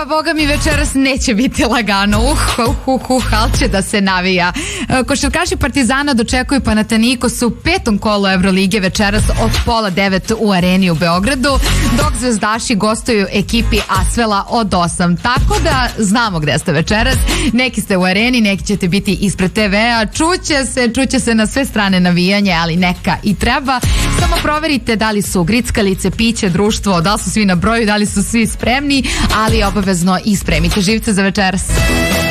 Pa boga mi večeras neće biti lagano, ali će da se navija. Košarkaši Partizana dočekuju Panathinaikos u 5. kolu Evrolige večeras od 8:30 u Areni u Beogradu, dok zvezdaši gostuju ekipi Asvela od 8. Tako da znamo gde ste večeras. Neki ste u Areni, neki ćete biti ispred TV-a. Čuće se na sve strane navijanje, ali neka i treba. Samo proverite da li su grickalice, piće, društvo, da li su svi na broju, da li su svi spremni, ali obavezno i spremite živce za večeras.